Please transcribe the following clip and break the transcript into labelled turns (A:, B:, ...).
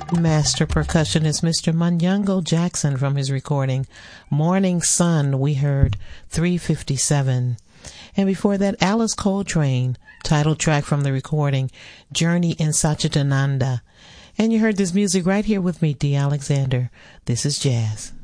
A: Master percussionist Mr. Munyango Jackson from his recording Morning Sun. We heard 357. And before that, Alice Coltrane, title track from the recording Journey in Satchidananda. And you heard this music right here with me, Dee Alexander. This is Jazz.